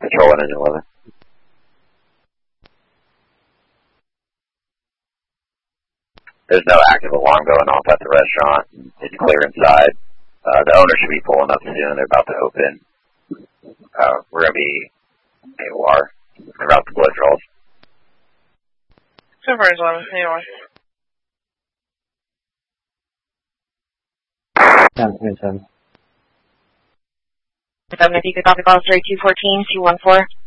Control 1, Engine 11. There's no active alarm going off at the restaurant. It's clear inside. The owner should be pulling up soon. They're about to open. We're going to be AOR. They're about to blood draws. So far as 11, AOR. 10-10. 7, if you could copy calls 3214-214.